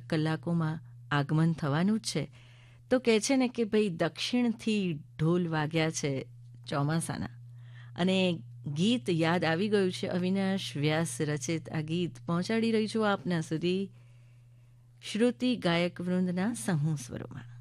કેટલાક કલાકોમાં આગમન થવાનું જ છે. તો કહે છે ને કે ભાઈ દક્ષિણથી ઢોલ વાગ્યા છે ચોમાસાના, અને ગીત યાદ આવી ગયું છે. અવિનાશ વ્યાસ રચિત આ ગીત પહોંચાડી રહી છું આપના સુધી શ્રુતિ ગાયક વૃંદના સમૂહ સ્વરોમાં.